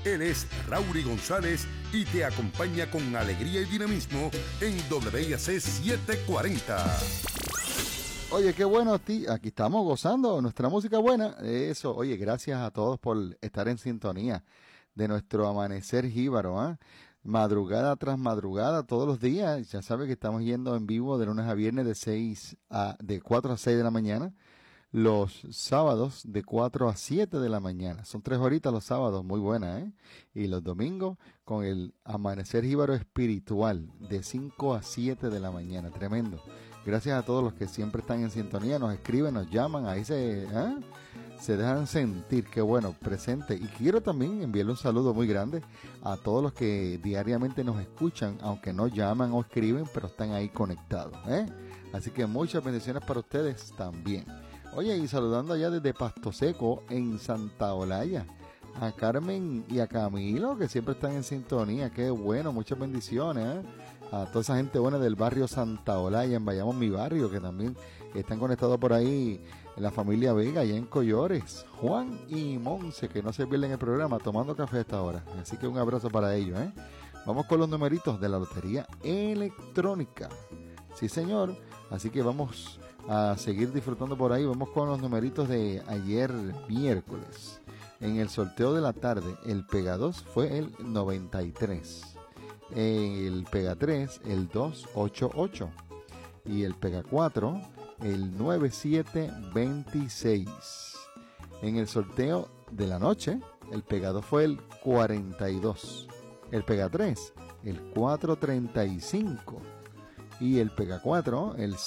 Él es Raury González y te acompaña con alegría y dinamismo en WIAC 740. Oye, qué bueno, aquí estamos gozando nuestra música buena. Eso, oye, gracias a todos por estar en sintonía de nuestro amanecer jíbaro, ¿eh? Madrugada tras madrugada, todos los días. Ya sabe que estamos yendo en vivo de lunes a viernes de 4 a 6 de la mañana. Los sábados de 4 a 7 de la mañana. Son 3 horitas los sábados, muy buena, ¿eh? Y los domingos con el amanecer jíbaro espiritual de 5 a 7 de la mañana. Tremendo. Gracias a todos los que siempre están en sintonía, nos escriben, nos llaman, ahí se dejan sentir, qué bueno, presente. Y quiero también enviarle un saludo muy grande a todos los que diariamente nos escuchan, aunque no llaman o escriben, pero están ahí conectados, ¿eh? Así que muchas bendiciones para ustedes también. Oye, y saludando allá desde Pasto Seco, en Santa Olaya, a Carmen y a Camilo, que siempre están en sintonía. Qué bueno, muchas bendiciones, ¿eh? A toda esa gente buena del barrio Santa Olaya, en Bayamón, mi barrio, que también están conectados por ahí, en la familia Vega, allá en Collores. Juan y Monse, que no se pierden el programa, tomando café a esta hora. Así que un abrazo para ellos, ¿eh? Vamos con los numeritos de la Lotería Electrónica. Sí, señor. Así que vamos a seguir disfrutando por ahí. Vamos con los numeritos de ayer miércoles. En el sorteo de la tarde, el Pega 2 fue el 93. El Pega 3, el 288. Y el Pega 4, el 9726. En el sorteo de la noche, el Pega 2 fue el 42. El Pega 3, el 435. Y el Pega 4, el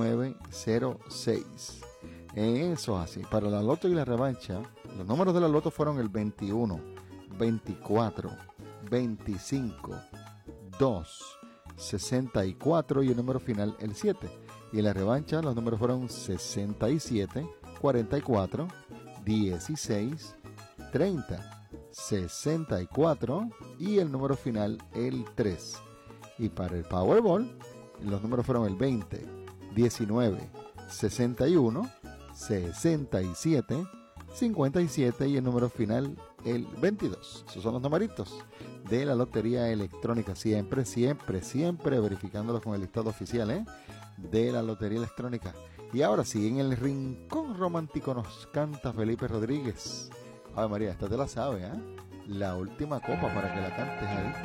6906. Eso es así. Para la loto y la revancha, los números de la loto fueron el 21, 24, 25, 2, 64 y el número final el 7. Y en la revancha los números fueron 67, 44, 16, 30, 64 y el número final el 3. Y para el Powerball los números fueron el 20, 19, 61, 67, 57 y el número final el 22. Esos son los numeritos de la Lotería Electrónica. Siempre verificándolos con el listado oficial, de la Lotería Electrónica. Y ahora sí, en el rincón romántico nos canta Felipe Rodríguez. Ay, María, esta te la sabes, La última copa, para que la cantes ahí.